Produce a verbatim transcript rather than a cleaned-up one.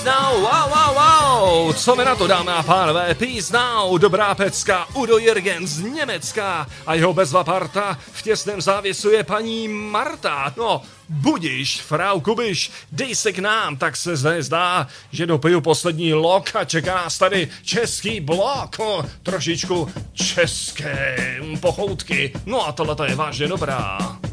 Now, wow, wow, wow, co mi na to, dámy a pánové, Peace Now, dobrá pecka, Udo Jürgen z Německa a jeho bezva parta, v těsném závěsu je paní Marta, no, budiš, frau Kubiš, dej se k nám, tak se zdá, že dopiju poslední lok a čeká nás tady český blok, no, trošičku české pochoutky, no a tohle je vážně dobrá.